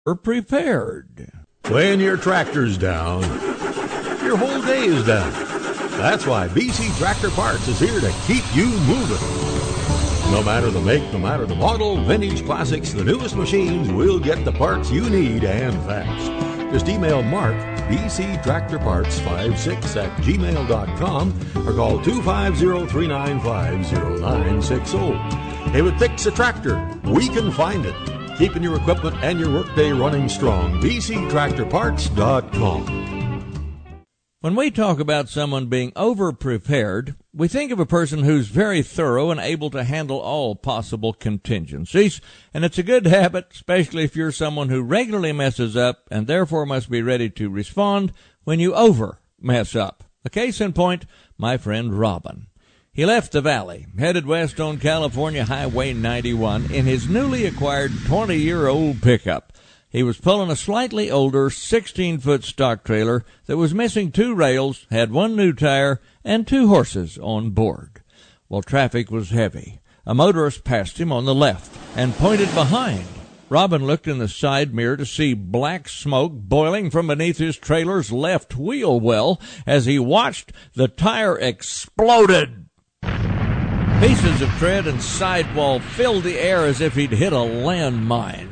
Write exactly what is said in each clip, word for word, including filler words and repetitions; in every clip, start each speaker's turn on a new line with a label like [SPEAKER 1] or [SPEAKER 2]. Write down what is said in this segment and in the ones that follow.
[SPEAKER 1] Prepared.
[SPEAKER 2] When your tractor's down, your whole day is down. That's why B C Tractor Parts is here to keep you moving. No matter the make, no matter the model, vintage, classics, the newest machines, we'll get the parts you need and fast. Just email Mark, B C Tractor Parts fifty-six at gmail dot com or call two five zero, three nine five, zero nine six zero. If it fix a tractor, we can find it. Keeping your equipment and your workday running strong. B C Tractor Parts dot com.
[SPEAKER 1] When we talk about someone being over-prepared, we think of a person who's very thorough and able to handle all possible contingencies, and it's a good habit, especially if you're someone who regularly messes up and therefore must be ready to respond when you over-mess up. A case in point, my friend Robin. He left the valley, headed west on California Highway ninety-one in his newly acquired twenty-year-old pickup. He was pulling a slightly older sixteen-foot stock trailer that was missing two rails, had one new tire, and two horses on board. Well, traffic was heavy. A motorist passed him on the left and pointed behind. Robin looked in the side mirror to see black smoke boiling from beneath his trailer's left wheel well as he watched the tire exploded. Pieces of tread and sidewall filled the air as if he'd hit a landmine.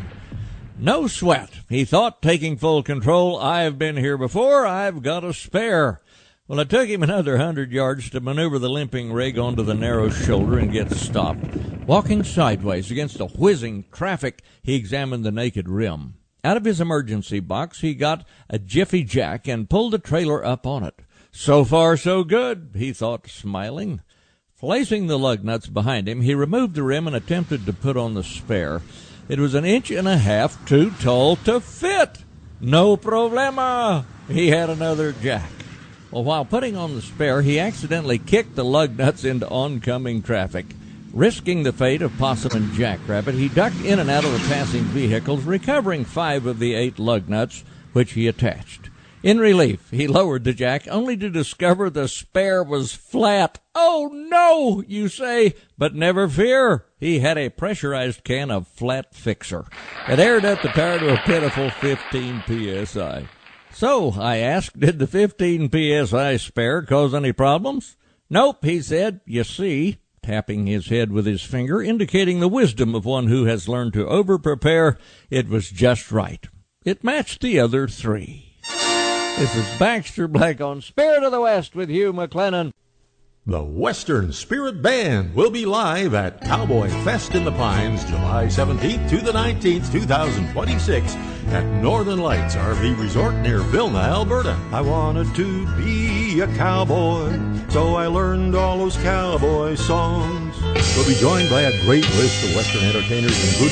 [SPEAKER 1] No sweat, he thought, taking full control. I've been here before, I've got a spare. Well, it took him another hundred yards to maneuver the limping rig onto the narrow shoulder and get stopped. Walking sideways against the whizzing traffic, he examined the naked rim. Out of his emergency box, he got a jiffy jack and pulled the trailer up on it. So far, so good, he thought, smiling. Placing the lug nuts behind him, he removed the rim and attempted to put on the spare. It was an inch and a half too tall to fit. No problema. He had another jack. Well, while putting on the spare, he accidentally kicked the lug nuts into oncoming traffic. Risking the fate of Possum and Jackrabbit, he ducked in and out of the passing vehicles, recovering five of the eight lug nuts, which he attached. In relief, he lowered the jack, only to discover the spare was flat. Oh, no, you say, but never fear. He had a pressurized can of Flat Fixer. It aired up the tire to a pitiful fifteen P S I. So, I asked, did the fifteen P S I spare cause any problems? Nope, he said. You see, tapping his head with his finger, indicating the wisdom of one who has learned to over-prepare, it was just right. It matched the other three. This is Baxter Black on Spirit of the West with Hugh McLennan.
[SPEAKER 2] The Western Spirit Band will be live at Cowboy Fest in the Pines, July seventeenth to the nineteenth, twenty twenty-six, at Northern Lights R V Resort near Vilna, Alberta. I wanted to be a cowboy, so I learned all those cowboy songs. We'll be joined by a great list of Western entertainers, including